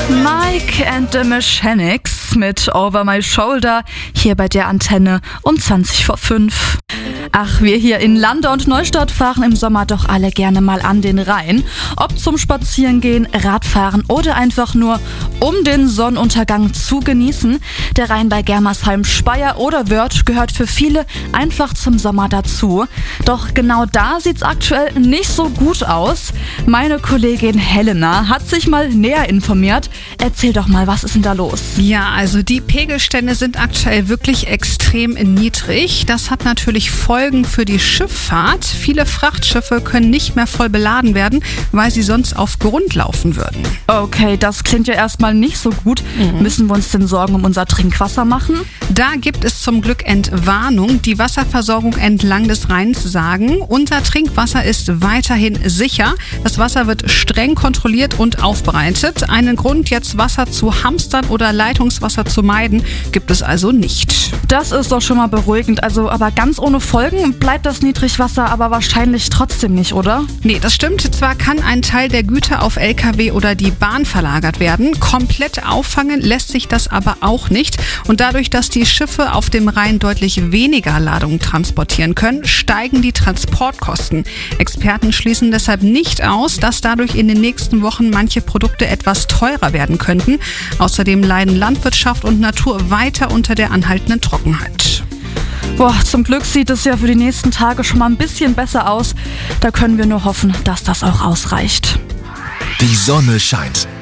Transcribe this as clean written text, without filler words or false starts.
Mike and the Mechanics mit Over My Shoulder hier bei der Antenne um 5:20. Ach, wir hier in Lande und Neustadt fahren im Sommer doch alle gerne mal an den Rhein. Ob zum Spazierengehen, Radfahren oder einfach nur um den Sonnenuntergang zu genießen. Der Rhein bei Germersheim, Speyer oder Wörth gehört für viele einfach zum Sommer dazu. Doch genau da sieht's aktuell nicht so gut aus. Meine Kollegin Helena hat sich mal näher informiert. Erzähl doch mal, was ist denn da los? Ja, also die Pegelstände sind aktuell wirklich extrem niedrig. Das hat natürlich Folgen für die Schifffahrt. Viele Frachtschiffe können nicht mehr voll beladen werden, weil sie sonst auf Grund laufen würden. Okay, das klingt ja erstmal nicht so gut. Müssen wir uns denn Sorgen um unser Trinkwasser machen? Da gibt es zum Glück Entwarnung. Die Wasserversorgung entlang des Rheins sagen, unser Trinkwasser ist weiterhin sicher. Das Wasser wird streng kontrolliert und aufbereitet. Einen Grund, jetzt Wasser zu hamstern oder Leitungswasser zu meiden, gibt es also nicht. Das ist doch schon mal beruhigend. Aber ganz ohne Folgen bleibt das Niedrigwasser aber wahrscheinlich trotzdem nicht, oder? Nee, das stimmt. Zwar kann ein Teil der Güter auf LKW oder die Bahn verlagert werden. Komplett auffangen lässt sich das aber auch nicht. Und dadurch, dass die Schiffe auf dem Rhein deutlich weniger Ladungen transportieren können, steigen die Transportkosten. Experten schließen deshalb nicht aus, dass dadurch in den nächsten Wochen manche Produkte etwas teurer werden könnten. Außerdem leiden Landwirtschaft und Natur weiter unter der anhaltenden Trockenheit. Zum Glück sieht es ja für die nächsten Tage schon mal ein bisschen besser aus. Da können wir nur hoffen, dass das auch ausreicht. Die Sonne scheint.